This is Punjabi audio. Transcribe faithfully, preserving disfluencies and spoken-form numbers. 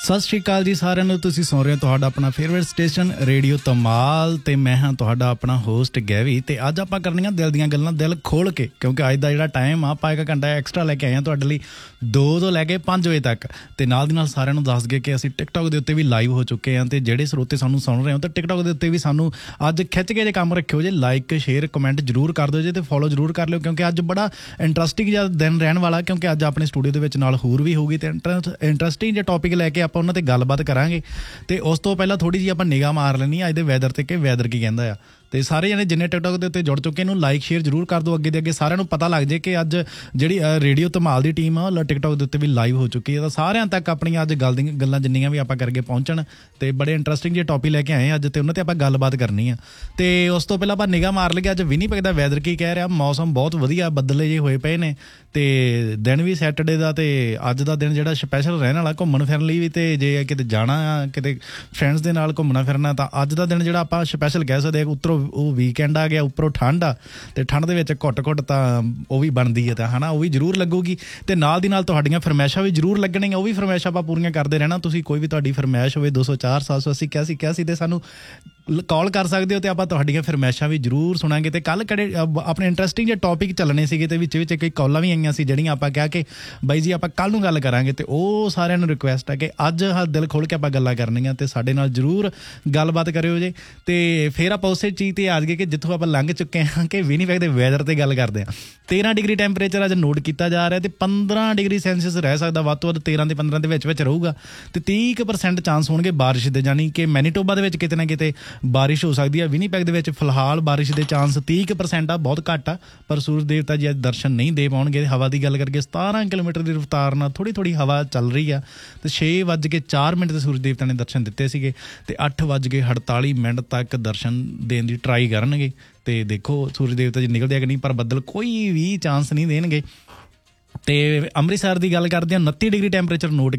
ਸਤਿ ਸ਼੍ਰੀ ਅਕਾਲ ਜੀ ਸਾਰਿਆਂ ਨੂੰ। ਤੁਸੀਂ ਸੁਣ ਰਹੇ ਹੋ ਤੁਹਾਡਾ ਆਪਣਾ ਫੇਵਰੇਟ ਸਟੇਸ਼ਨ ਰੇਡੀਓ ਧਮਾਲ ਤੇ ਮੈਂ ਹਾਂ ਤੁਹਾਡਾ ਆਪਣਾ ਹੋਸਟ ਗੈਵੀ। ਤੇ ਅੱਜ ਆਪਾਂ ਕਰਨੀਆਂ ਦਿਲ ਦੀਆਂ ਗੱਲਾਂ ਦਿਲ ਖੋਲ੍ਹ ਕੇ, ਕਿਉਂਕਿ ਅੱਜ ਦਾ ਜਿਹੜਾ ਟਾਈਮ ਆ ਆਪਾਂ ਇੱਕ ਘੰਟਾ ਐਕਸਟਰਾ ਲੈ ਕੇ ਆਏ ਹਾਂ ਤੁਹਾਡੇ ਲਈ, ਦੋ ਤੋਂ ਲੈ ਕੇ ਪੰਜ ਵਜੇ ਤੱਕ। ਤੇ ਨਾਲ ਦੀ ਨਾਲ ਸਾਰਿਆਂ ਨੂੰ ਦੱਸ ਗਏ ਕਿ ਅਸੀਂ ਟਿਕਟੋਕ ਦੇ ਉੱਤੇ ਵੀ ਲਾਈਵ ਹੋ ਚੁੱਕੇ ਹਾਂ। ਤੇ ਜਿਹੜੇ ਸਰੋਤੇ ਸਾਨੂੰ ਸੁਣ ਰਹੇ ਹੋ ਤਾਂ ਟਿਕਟੋਕ ਦੇ ਉੱਤੇ ਵੀ ਸਾਨੂੰ ਅੱਜ ਖਿੱਚ ਕੇ ਜੇ ਕੰਮ ਰੱਖਿਓ ਜੇ, ਲਾਈਕ ਸ਼ੇਅਰ ਕਮੈਂਟ ਜ਼ਰੂਰ ਕਰ ਦਿਓ ਜੇ ਤੇ ਫੋਲੋ ਜ਼ਰੂਰ ਕਰ ਲਿਓ, ਕਿਉਂਕਿ ਅੱਜ ਬੜਾ ਇੰਟਰਸਟਿੰਗ ਜਿਹਾ ਦਿਨ ਰਹਿਣ ਵਾਲਾ। ਕਿਉਂਕਿ ਅੱਜ ਆਪਣੇ ਸਟੂਡੀਓ ਦੇ ਵਿੱਚ ਨਾਲ ਹੋਰ ਵੀ ਹੋਊਗੀ ਤੇ ਇੰਟਰਸਟਿੰਗ ਜਿਹਾ ਟੌਪਿਕ ਲੈ ਕੇ ਆਪਾਂ ਉਹਨਾਂ ਤੇ ਗੱਲਬਾਤ ਕਰਾਂਗੇ। ਤੇ ਉਸ ਤੋਂ ਪਹਿਲਾਂ ਥੋੜ੍ਹੀ ਜਿਹੀ ਆਪਾਂ ਨਿਗਾਹ ਮਾਰ ਲੈਣੀ ਆ ਅੱਜ ਦੇ ਵੈਦਰ ਤੇ ਕਿ ਵੈਦਰ ਕੀ ਕਹਿੰਦਾ ਆ। ਤੇ ਸਾਰੇ ਜਣੇ ਜਿੰਨੇ ਟਿਕਟੋਕ ਦੇ ਉੱਤੇ ਜੁੜ ਚੁੱਕੇ ਇਹਨੂੰ ਲਾਈਕ ਸ਼ੇਅਰ ਜ਼ਰੂਰ ਕਰ ਦਿਓ, ਅੱਗੇ ਦੇ ਅੱਗੇ ਸਾਰਿਆਂ ਨੂੰ ਪਤਾ ਲੱਗ ਜੇ ਕਿ ਅੱਜ ਜਿਹੜੀ ਰੇਡੀਓ ਧਮਾਲ ਦੀ ਟੀਮ ਆ ਟਿਕਟੋਕ ਦੇ ਉੱਤੇ ਵੀ ਲਾਈਵ ਹੋ ਚੁੱਕੀ ਹੈ। ਤਾਂ ਸਾਰਿਆਂ ਤੱਕ ਆਪਣੀਆਂ ਅੱਜ ਗੱਲ ਦੀਆਂ ਗੱਲਾਂ ਜਿੰਨੀਆਂ ਵੀ ਆਪਾਂ ਕਰਕੇ ਪਹੁੰਚਣ ਤੇ ਬੜੇ ਇੰਟਰਸਟਿੰਗ ਜਿਹੇ ਟੌਪਿਕ ਲੈ ਕੇ ਆਏ ਅੱਜ ਤੇ ਉਹਨਾਂ ਤੇ ਆਪਾਂ ਗੱਲਬਾਤ ਕਰਨੀ ਆ। ਤੇ ਉਸ ਤੋਂ ਪਹਿਲਾਂ ਆਪਾਂ ਨਿਗਾਹ ਮਾਰ ਲਈਏ ਅੱਜ ਵਿਨੀਪੈਗ ਦਾ ਵੈਦਰ ਕੀ ਕਹਿ ਰਿਹਾ। ਮੌਸਮ ਬਹੁਤ ਵਧੀਆ, ਬੱਦਲੇ ਜਿਹੇ ਹੋਏ ਪਏ ਨੇ ਤੇ ਦਿਨ ਵੀ ਸੈਟਰਡੇ ਦਾ ਤੇ ਅੱਜ ਦਾ ਦਿਨ ਜਿਹੜਾ ਸਪੈਸ਼ਲ ਰਹਿਣ ਵਾਲਾ ਘੁੰਮਣ ਫਿਰਨ ਲਈ ਵੀ। ਤੇ ਜੇ ਕਿਤੇ ਜਾਣਾ ਆ ਕਿਤੇ ਫਰੈਂਡਸ ਦੇ ਨਾਲ ਘੁੰਮਣਾ ਫਿਰਨਾ ਤਾਂ ਅੱਜ ਦਾ ਦਿਨ ਜਿਹੜਾ ਆਪਾਂ ਸਪੈਸ਼ਲ ਕਹਿ ਸਕਦੇ ਹਾਂ। ਉੱਤਰੋਂ ਉਹ ਵੀਕਐਂਡ ਆ ਗਿਆ, ਉੱਪਰੋਂ ਠੰਡ ਆ ਤੇ ਠੰਡ ਦੇ ਵਿੱਚ ਘੁੱਟ ਘੁੱਟ ਤਾਂ ਉਹ ਵੀ ਬਣਦੀ ਹੈ ਤਾਂ ਹੈ ਨਾ, ਉਹ ਵੀ ਜ਼ਰੂਰ ਲੱਗੂਗੀ। ਤੇ ਨਾਲ ਦੀ ਨਾਲ ਤੁਹਾਡੀਆਂ ਫਰਮਾਇਸ਼ਾਂ ਵੀ ਜ਼ਰੂਰ ਲੱਗਣਗੀਆਂ, ਉਹ ਵੀ ਫਰਮਾਇਸ਼ਾਂ ਆਪਾਂ ਪੂਰੀਆਂ ਕਰਦੇ ਰਹਿਣਾ। ਤੁਸੀਂ ਕੋਈ ਵੀ ਤੁਹਾਡੀ ਫਰਮਾਇਸ਼ ਹੋਵੇ ਦੋ ਸੌ ਚਾਰ ਸੱਤ ਸੌ ਅੱਸੀ ਇਕਿਆਸੀ ਇਕਿਆਸੀ ਤੇ ਸਾਨੂੰ ਕਾਲ ਕਰ ਸਕਦੇ ਹੋ ਤੇ ਆਪਾਂ ਤੁਹਾਡੀਆਂ ਫਰਮਾਇਸ਼ਾਂ ਵੀ ਜ਼ਰੂਰ ਸੁਣਾਂਗੇ। ਤੇ ਕੱਲ੍ਹ ਕਿਹੜੇ ਆਪਣੇ ਇੰਟਰਸਟਿੰਗ ਜਿਹੇ ਟੌਪਿਕ ਚੱਲਣੇ ਸੀਗੇ ਤੇ ਵਿੱਚ ਵਿੱਚ ਕਈ ਕਾਲਾਂ ਵੀ ਆਈਆਂ ਸੀ ਜਿਹੜੀਆਂ ਆਪਾਂ ਕਿਹਾ ਕਿ ਬਾਈ ਜੀ ਆਪਾਂ ਕੱਲ੍ਹ ਨੂੰ ਗੱਲ ਕਰਾਂਗੇ। ਤੇ ਉਹ ਸਾਰਿਆਂ ਨੂੰ ਰਿਕੁਐਸਟ ਹੈ ਕਿ ਅੱਜ ਦਿਲ ਖੋਲ੍ਹ ਕੇ ਆਪਾਂ ਗੱਲਾਂ ਕਰਨੀਆਂ ਤੇ ਸਾਡੇ ਨਾਲ ਜ਼ਰੂਰ ਗੱਲਬਾਤ ਕਰਿਓ ਜੇ। ਤੇ ਫਿਰ ਆਪਾਂ ਉਸੇ ਚੀਜ਼ 'ਤੇ ਆ ਜਾਈਏ ਕਿ ਜਿੱਥੋਂ ਆਪਾਂ ਲੰਘ ਚੁੱਕੇ ਹਾਂ ਕਿ ਵਿਨੀਪੈਗ ਦੇ ਵੈਦਰ 'ਤੇ ਗੱਲ ਕਰਦੇ ਹਾਂ। ਤੇਰ੍ਹਾਂ ਡਿਗਰੀ ਟੈਂਪਰੇਚਰ ਅੱਜ ਨੋਟ ਕੀਤਾ ਜਾ ਰਿਹਾ ਤੇ ਪੰਦਰਾਂ ਡਿਗਰੀ ਸੈਲਸੀਅਸ ਰਹਿ ਸਕਦਾ, ਵੱਧ ਤੋਂ ਵੱਧ ਤੇਰ੍ਹਾਂ ਤੇ ਪੰਦਰਾਂ ਦੇ ਵਿੱਚ ਵਿੱਚ ਰਹੂਗਾ। ਤੇ ਤੀਹ ਕੁ ਪਰਸੈਂਟ ਚਾਂਸ ਹੋਣਗੇ ਬਾਰਿਸ਼ ਦੇ, ਯਾਨੀ ਕਿ ਮੈਨੀਟੋਬਾ ਦੇ ਵਿੱਚ ਕਿਤੇ ਨਾ ਕਿਤੇ ਬਾਰਿਸ਼ ਹੋ ਸਕਦੀ ਹੈ। ਵਿਨੀਪੈਗ ਦੇ ਵਿੱਚ ਫਿਲਹਾਲ ਬਾਰਿਸ਼ ਦੇ ਚਾਂਸ ਤੀਹ ਕੁ ਪਰਸੈਂਟ ਆ, ਬਹੁਤ ਘੱਟ ਆ। ਪਰ ਸੂਰਜ ਦੇਵਤਾ ਜੀ ਅੱਜ ਦਰਸ਼ਨ ਨਹੀਂ ਦੇ ਪਾਉਣਗੇ। ਹਵਾ ਦੀ ਗੱਲ ਕਰਕੇ ਸਤਾਰਾਂ ਕਿਲੋਮੀਟਰ ਦੀ ਰਫ਼ਤਾਰ ਨਾਲ ਥੋੜ੍ਹੀ ਥੋੜ੍ਹੀ ਹਵਾ ਚੱਲ ਰਹੀ ਆ ਤੇ ਛੇ ਵੱਜ ਕੇ ਚਾਰ ਮਿੰਟ ਤੇ ਸੂਰਜ ਦੇਵਤਾ ਨੇ ਦਰਸ਼ਨ ਦਿੱਤੇ ਸੀਗੇ ਤੇ ਅੱਠ ਵੱਜ ਕੇ ਅਠਤਾਲੀ ਮਿੰਟ ਤੱਕ ਦਰਸ਼ਨ ਦੇਣ ਦੀ ਟਰਾਈ ਕਰਨਗੇ। ਤੇ ਦੇਖੋ ਸੂਰਜ ਦੇਵਤਾ ਜੀ ਨਿਕਲਦੇ ਆ ਕਿ ਨਹੀਂ, ਪਰ ਬੱਦਲ ਕੋਈ ਵੀ ਚਾਂਸ ਨਹੀਂ ਦੇਣਗੇ। ਤੇ ਅੰਮ੍ਰਿਤਸਰ ਦੀ ਗੱਲ ਕਰਦੇ ਹਾਂ, ਉਨੱਤੀ ਡਿਗਰੀ ਟੈਂਪਰੇਚਰ ਨੋਟ